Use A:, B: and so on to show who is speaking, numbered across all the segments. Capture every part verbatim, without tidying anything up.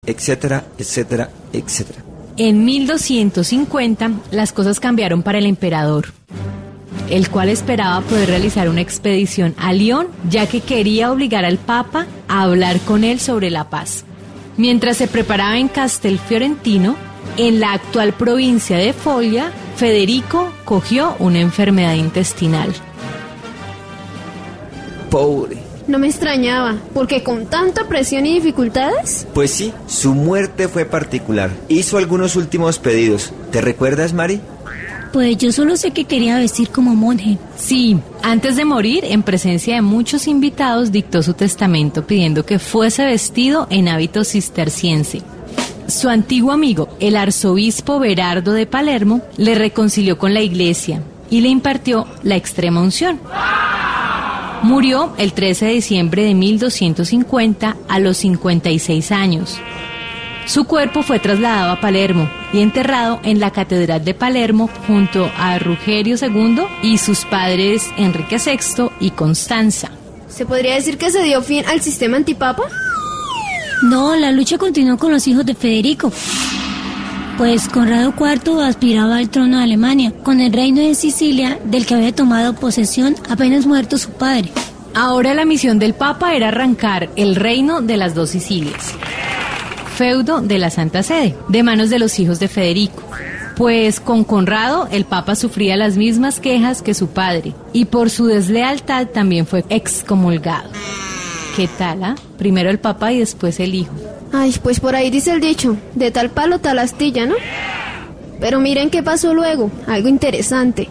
A: etcétera, etcétera, etcétera.
B: En mil doscientos cincuenta, las cosas cambiaron para el emperador, el cual esperaba poder realizar una expedición a Lyon, ya que quería obligar al Papa a hablar con él sobre la paz. Mientras se preparaba en Castelfiorentino, en la actual provincia de Foglia, Federico cogió una enfermedad intestinal.
A: Pobre.
C: No me extrañaba, porque con tanta presión y dificultades...
A: Pues sí, su muerte fue particular. Hizo algunos últimos pedidos. ¿Te recuerdas, Mari?
D: Pues yo solo sé que quería vestir como monje.
B: Sí, antes de morir, en presencia de muchos invitados, dictó su testamento pidiendo que fuese vestido en hábito cisterciense. Su antiguo amigo, el arzobispo Berardo de Palermo, le reconcilió con la iglesia y le impartió la extrema unción. Murió el trece de diciembre de mil doscientos cincuenta a los cincuenta y seis años. Su cuerpo fue trasladado a Palermo y enterrado en la Catedral de Palermo junto a Rugerio segundo y sus padres Enrique sexto y Constanza.
C: ¿Se podría decir que se dio fin al sistema antipapa?
D: No, la lucha continuó con los hijos de Federico. Pues Conrado cuarto aspiraba al trono de Alemania, con el reino de Sicilia, del que había tomado posesión apenas muerto su padre.
B: Ahora la misión del Papa era arrancar el reino de las dos Sicilias, feudo de la Santa Sede, de manos de los hijos de Federico. Pues con Conrado el Papa sufría las mismas quejas que su padre, y por su deslealtad también fue excomulgado. ¿Qué tal, ah? Primero el Papa y después el hijo.
C: Ay, pues por ahí dice el dicho, de tal palo tal astilla, ¿no? Pero miren qué pasó luego, algo interesante.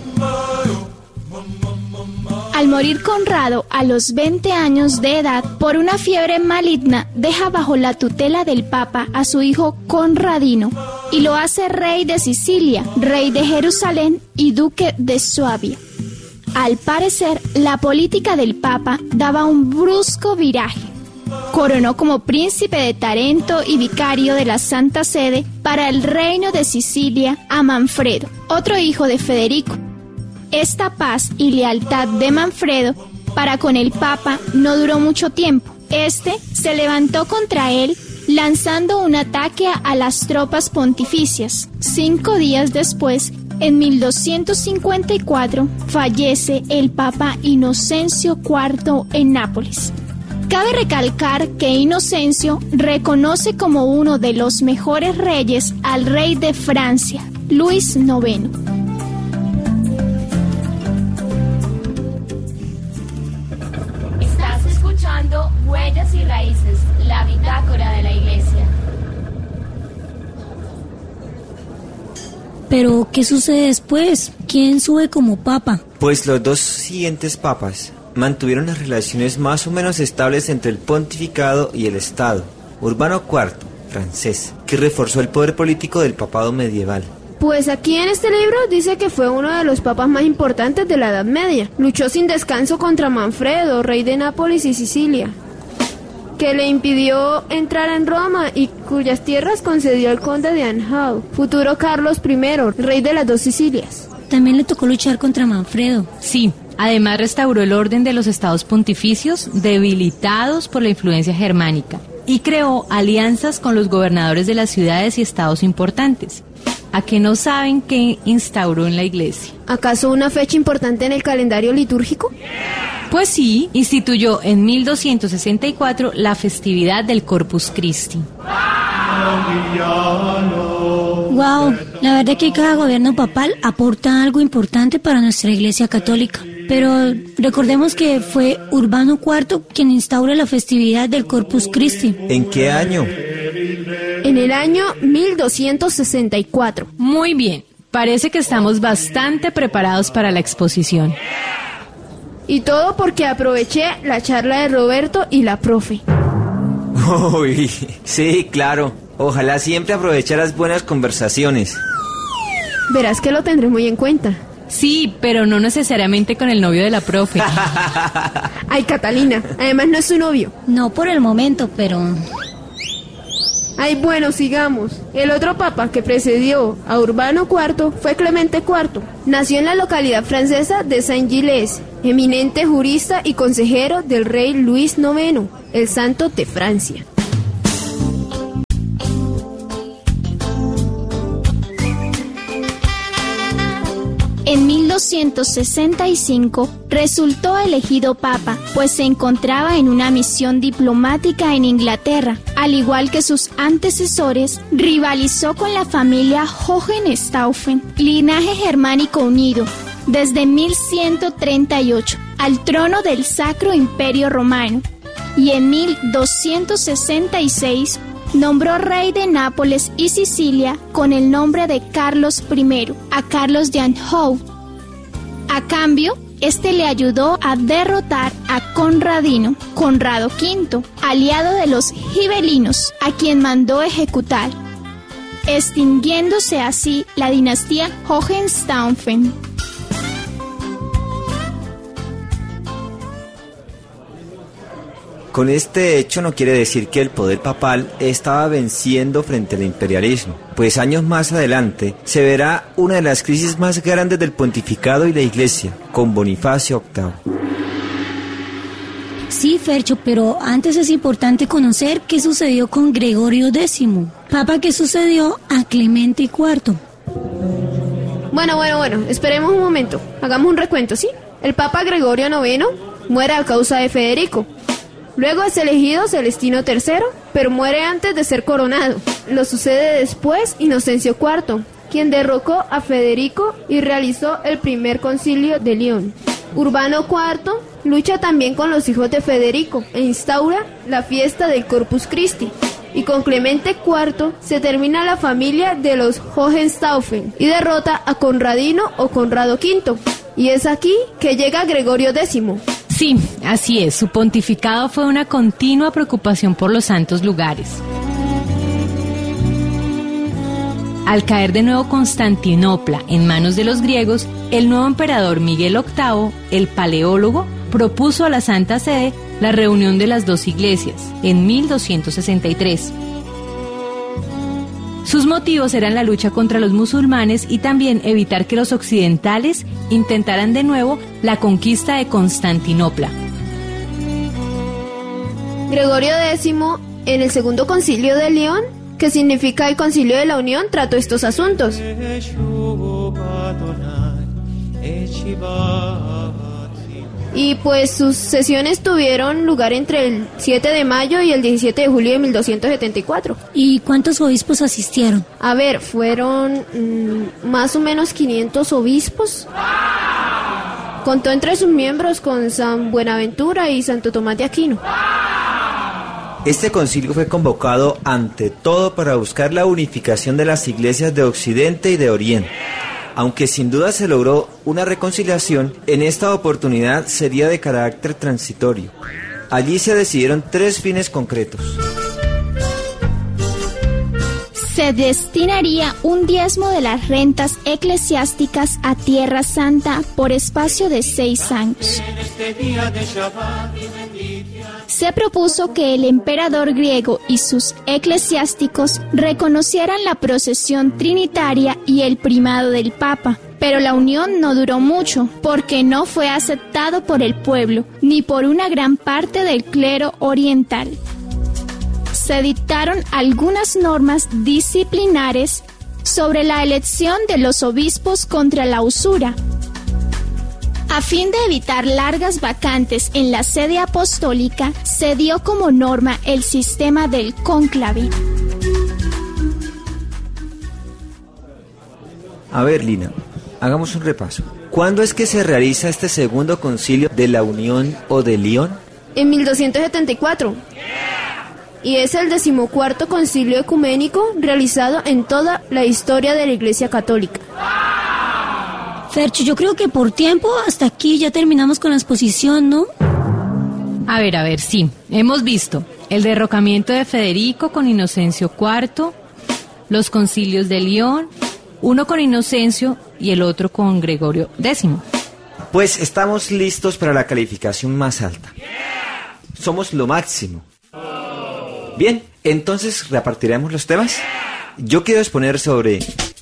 E: Al morir Conrado a los veinte años de edad por una fiebre maligna, deja bajo la tutela del Papa a su hijo Conradino y lo hace rey de Sicilia, rey de Jerusalén y duque de Suabia. Al parecer, la política del Papa daba un brusco viraje. Coronó como príncipe de Tarento y vicario de la Santa Sede para el reino de Sicilia a Manfredo, otro hijo de Federico. Esta paz y lealtad de Manfredo para con el Papa no duró mucho tiempo. Este se levantó contra él lanzando un ataque a las tropas pontificias. Cinco días después, en mil doscientos cincuenta y cuatro, fallece el Papa Inocencio cuarto en Nápoles. Cabe recalcar que Inocencio reconoce como uno de los mejores reyes al rey de Francia, Luis noveno.
F: Estás escuchando Huellas y Raíces, la bitácora de la Iglesia.
D: Pero, ¿qué sucede después? ¿Quién sube como papa?
A: Pues los dos siguientes papas mantuvieron las relaciones más o menos estables entre el pontificado y el Estado. Urbano cuarto, francés, que reforzó el poder político del papado medieval.
C: Pues aquí en este libro dice que fue uno de los papas más importantes de la Edad Media. Luchó sin descanso contra Manfredo, rey de Nápoles y Sicilia, que le impidió entrar en Roma y cuyas tierras concedió al conde de Anjou, futuro Carlos primero, rey de las dos Sicilias.
D: También le tocó luchar contra Manfredo.
B: Sí, además restauró el orden de los estados pontificios debilitados por la influencia germánica y creó alianzas con los gobernadores de las ciudades y estados importantes. ¿A qué no saben qué instauró en la iglesia?
C: ¿Acaso una fecha importante en el calendario litúrgico?
B: Pues sí, instituyó en mil doscientos sesenta y cuatro la festividad del Corpus Christi.
D: Wow, la verdad que cada gobierno papal aporta algo importante para nuestra Iglesia Católica. Pero recordemos que fue Urbano cuarto quien instaura la festividad del Corpus Christi.
A: ¿En qué año?
C: En el año mil doscientos sesenta y cuatro.
B: Muy bien, parece que estamos bastante preparados para la exposición.
C: Y todo porque aproveché la charla de Roberto y la profe.
A: Uy, sí, claro. Ojalá siempre aprovecharas buenas conversaciones.
C: Verás que lo tendré muy en cuenta.
B: Sí, pero no necesariamente con el novio de la profe.
C: Ay, Catalina, además no es su novio.
D: No por el momento, pero...
C: Ay, bueno, sigamos. El otro papa que precedió a Urbano cuarto fue Clemente cuarto. Nació en la localidad francesa de Saint-Gilles, eminente jurista y consejero del rey Luis noveno, el santo de Francia.
E: En mil doscientos sesenta y cinco resultó elegido papa, pues se encontraba en una misión diplomática en Inglaterra. Al igual que sus antecesores, rivalizó con la familia Hohenstaufen, linaje germánico unido, desde mil ciento treinta y ocho, al trono del Sacro Imperio Romano, y en mil doscientos sesenta y seis nombró rey de Nápoles y Sicilia con el nombre de Carlos I a Carlos de Anjou. A cambio, este le ayudó a derrotar a Conradino, Conrado V, aliado de los gibelinos, a quien mandó ejecutar, extinguiéndose así la dinastía Hohenstaufen.
A: Con este hecho no quiere decir que el poder papal estaba venciendo frente al imperialismo, pues años más adelante se verá una de las crisis más grandes del pontificado y la Iglesia, con Bonifacio octavo.
D: Sí, Fercho, pero antes es importante conocer qué sucedió con Gregorio décimo, papa que sucedió a Clemente cuarto.
C: Bueno, bueno, bueno, esperemos un momento. Hagamos un recuento, ¿sí? El Papa Gregorio noveno muere a causa de Federico. Luego es elegido Celestino tercero, pero muere antes de ser coronado. Lo sucede después Inocencio cuarto, quien derrocó a Federico y realizó el primer concilio de León. Urbano cuarto lucha también con los hijos de Federico e instaura la fiesta del Corpus Christi. Y con Clemente cuarto se termina la familia de los Hohenstaufen y derrota a Conradino o Conrado quinto. Y es aquí que llega Gregorio décimo.
B: Sí, así es. Su pontificado fue una continua preocupación por los santos lugares. Al caer de nuevo Constantinopla en manos de los griegos, el nuevo emperador Miguel octavo, el paleólogo, propuso a la Santa Sede la reunión de las dos iglesias en mil doscientos sesenta y tres. Sus motivos eran la lucha contra los musulmanes y también evitar que los occidentales intentaran de nuevo la conquista de Constantinopla.
C: Gregorio décimo, en el segundo concilio de León, que significa el concilio de la unión, trató estos asuntos. Y pues sus sesiones tuvieron lugar entre el siete de mayo y el diecisiete de julio de mil doscientos setenta y cuatro.
D: ¿Y cuántos obispos asistieron?
C: A ver, fueron mmm, más o menos quinientos obispos. Contó entre sus miembros con San Buenaventura y Santo Tomás de Aquino.
A: Este concilio fue convocado ante todo para buscar la unificación de las iglesias de Occidente y de Oriente. Aunque sin duda se logró una reconciliación, en esta oportunidad sería de carácter transitorio. Allí se decidieron tres fines concretos.
E: Se destinaría un diezmo de las rentas eclesiásticas a Tierra Santa por espacio de seis años. Se propuso que el emperador griego y sus eclesiásticos reconocieran la procesión trinitaria y el primado del Papa, pero la unión no duró mucho, porque no fue aceptado por el pueblo, ni por una gran parte del clero oriental. Se dictaron algunas normas disciplinares sobre la elección de los obispos contra la usura. A fin de evitar largas vacantes en la sede apostólica, se dio como norma el sistema del cónclave.
A: A ver, Lina, hagamos un repaso. ¿Cuándo es que se realiza este segundo concilio de la Unión o de León?
C: En mil doscientos setenta y cuatro. Y es el decimocuarto concilio ecuménico realizado en toda la historia de la Iglesia Católica.
D: Fercho, yo creo que por tiempo hasta aquí ya terminamos con la exposición, ¿no?
B: A ver, a ver, sí. Hemos visto el derrocamiento de Federico con Inocencio cuarto, los concilios de León, uno con Inocencio y el otro con Gregorio décimo.
A: Pues estamos listos para la calificación más alta. Somos lo máximo. Bien, entonces repartiremos los temas. Yo quiero exponer sobre...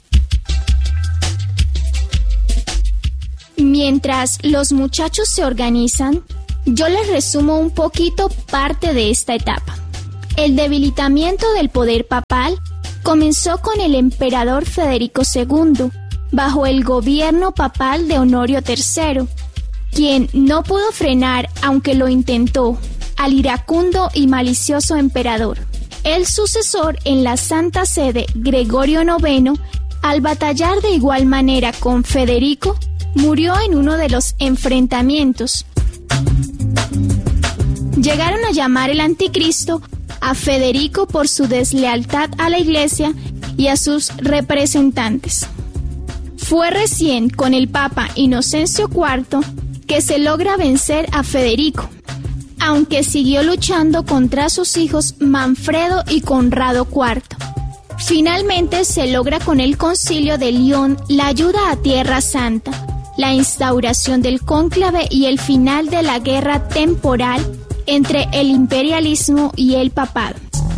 E: Mientras los muchachos se organizan, yo les resumo un poquito parte de esta etapa. El debilitamiento del poder papal comenzó con el emperador Federico segundo, bajo el gobierno papal de Honorio tercero, quien no pudo frenar, aunque lo intentó, al iracundo y malicioso emperador. El sucesor en la Santa Sede, Gregorio noveno, al batallar de igual manera con Federico, murió en uno de los enfrentamientos. Llegaron a llamar el anticristo a Federico por su deslealtad a la Iglesia y a sus representantes. Fue recién con el Papa Inocencio cuarto que se logra vencer a Federico, aunque siguió luchando contra sus hijos Manfredo y Conrado cuarto. Finalmente se logra con el Concilio de León la ayuda a Tierra Santa, la instauración del cónclave y el final de la guerra temporal entre el imperialismo y el papado.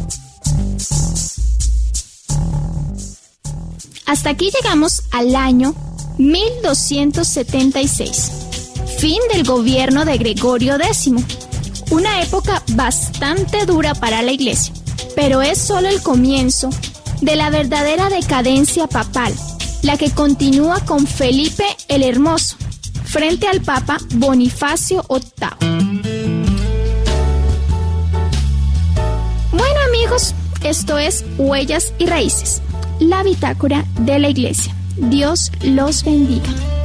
E: Hasta aquí llegamos al año mil doscientos setenta y seis, fin del gobierno de Gregorio décimo, una época bastante dura para la Iglesia, pero es solo el comienzo de la verdadera decadencia papal, la que continúa con Felipe el Hermoso, frente al Papa Bonifacio octavo. Bueno, amigos, esto es Huellas y Raíces, la bitácora de la Iglesia. Dios los bendiga.